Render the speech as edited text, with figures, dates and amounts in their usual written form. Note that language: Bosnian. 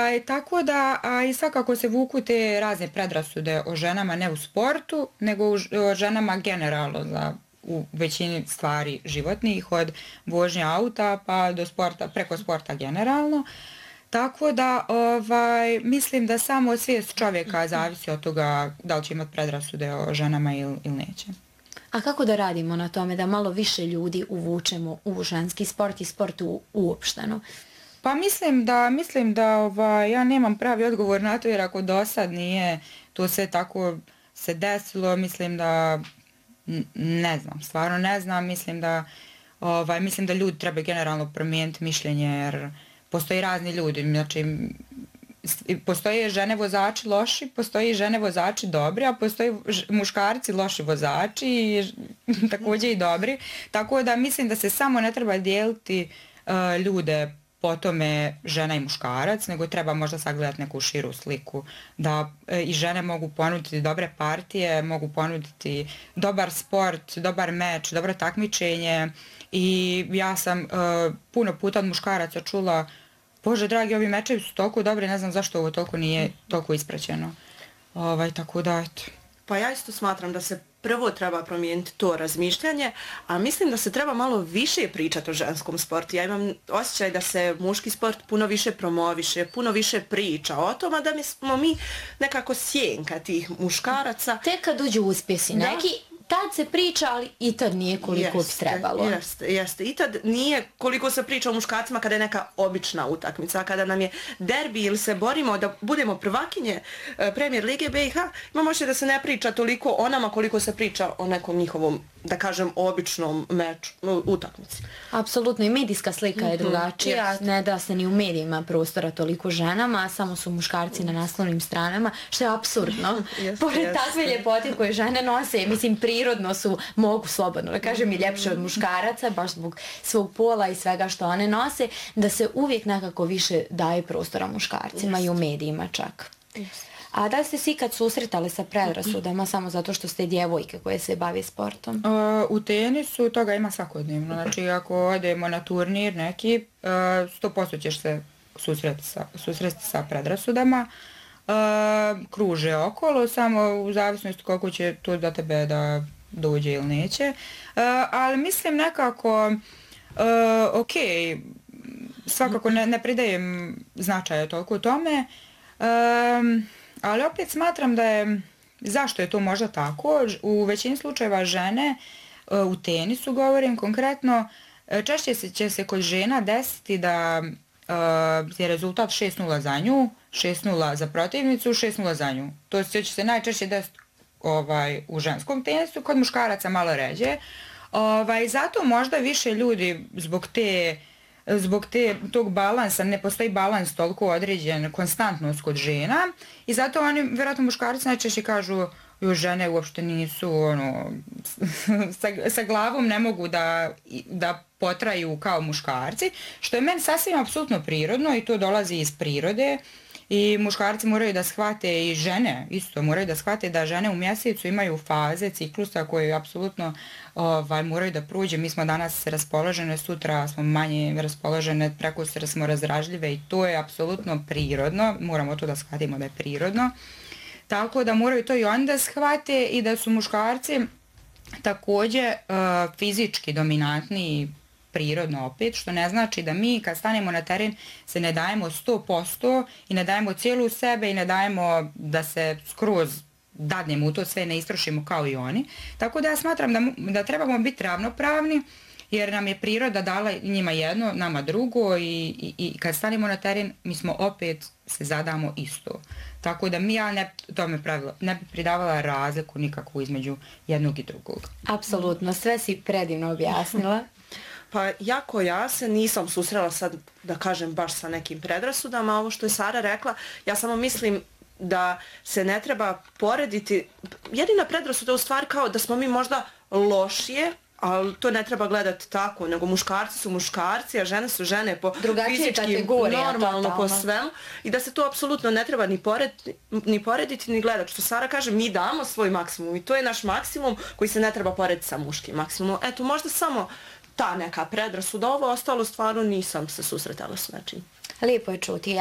Tako da i svakako se vuku te razne predrasude o ženama ne u sportu, nego o ženama generalno u većini stvari životnih, od vožnje auta pa do sporta, preko sporta generalno. Tako da mislim da samo svijest čovjeka zavisi od toga da li će imati predrasude o ženama ili neće. A kako da radimo na tome da malo više ljudi uvučemo u ženski sport i sport uopšteno? Pa mislim da ja nemam pravi odgovor na to, jer ako do sad nije to sve tako se desilo, mislim da ne znam, stvarno ne znam, mislim da ljudi treba generalno promijeniti mišljenje, jer postoji razni ljudi, znači postoje žene vozači loši, postoji žene vozači dobri, a postoji muškarci loši vozači i također i dobri, tako da mislim da se samo ne treba dijeliti ljude po tome žena i muškarac, nego treba možda sagledati neku širu sliku, da i žene mogu ponuditi dobre partije, mogu ponuditi dobar sport, dobar meč, dobro takmičenje i ja sam puno puta od muškaraca čula: Bože dragi, ovi mečevi su toliko dobri, ne znam zašto ovo toliko nije toliko ispraćeno. Tako da, eto. Pa ja isto smatram da se prvo treba promijeniti to razmišljanje, a mislim da se treba malo više pričati o ženskom sportu. Ja imam osjećaj da se muški sport puno više promoviše, puno više priča o tome, da smo mi nekako sjenka tih muškaraca. Tek kad uđu uspjesi neki, tad se priča, ali i tad nije koliko bi trebalo. Jeste. I tad nije koliko se priča o muškarcima kada je neka obična utakmica. Kada nam je derbi ili se borimo da budemo prvakinje Premier Lige BiH, imamo što da se ne priča toliko o nama koliko se priča o nekom njihovom, da kažem, običnom meču, utakmici. Apsolutno, i medijska slika je drugačija. Ne da se ni u medijima prostora toliko ženama, a samo su muškarci na naslovnim stranama, što je apsurdno. Pored takve ljepote koje žene nose, mislim, prirodno su, mogu slobodno da kažem, i ljepše od muškaraca, baš zbog svog pola i svega što one nose, da se uvijek nekako više daje prostora muškarcima i u medijima čak. A da li ste se ikad susretali sa predrasudama samo zato što ste djevojke koje se bave sportom? U tenisu toga ima svakodnevno. Znači ako odemo na turnir neki, 100% ćeš se susresti sa predrasudama. Kruže okolo, samo u zavisnosti koliko će to do tebe da dođe ili neće. Ali mislim nekako, svakako ne pridajem značaja toliko u tome, ali opet smatram da je, zašto je to možda tako, u većini slučajeva žene, u tenisu govorim konkretno, češće će se kod žena desiti da je rezultat 6-0 za nju, 6-0 za protivnicu, 6-0 za nju. To će se najčešće desiti u ženskom tenisu, kod muškaraca malo ređe. Zato možda više ljudi zbog tog balansa, ne postoji balans toliko određen, konstantnost kod žena i zato oni, vjerojatno muškarci najčešće kažu: žene uopšte nisu, sa glavom ne mogu da potraju kao muškarci, što je meni sasvim apsolutno prirodno i to dolazi iz prirode. I muškarci moraju da shvate, i žene isto moraju da shvate, da žene u mjesecu imaju faze ciklusa koje apsolutno moraju da prođe. Mi smo danas raspoložene, sutra smo manje raspoložene, prekosutra smo razdražljive i to je apsolutno prirodno. Moramo to da shvatimo da je prirodno. Tako da moraju to i onda shvate i da su muškarci također fizički dominantniji prirodno opet, što ne znači da mi kad stanemo na teren se ne dajemo 100% i ne dajemo cijelu sebe i ne dajemo da se skroz dadnemo u to sve, ne istrošimo kao i oni. Tako da ja smatram da trebamo biti ravnopravni, jer nam je priroda dala njima jedno, nama drugo i kad stanemo na teren mi smo opet se zadamo isto. Tako da ja ne bi pridavala razliku nikakvu između jednog i drugog. Apsolutno, sve si predivno objasnila. Pa ja se nisam susrela sad, da kažem, baš sa nekim predrasudama. Ovo što je Sara rekla, ja samo mislim da se ne treba porediti. Jedina predrasuda je u stvari kao da smo mi možda lošije, ali to ne treba gledati tako, nego muškarci su muškarci, a žene su žene po fizički, normalno po svemu. I da se to apsolutno ne treba ni porediti, ni gledati. Što Sara kaže, mi damo svoj maksimum i to je naš maksimum koji se ne treba porediti sa muškim maksimumom. Eto, možda samo ta neka predrasuda, ovo ostalo stvarno nisam se susretala s nečim. Lijepo je čuti.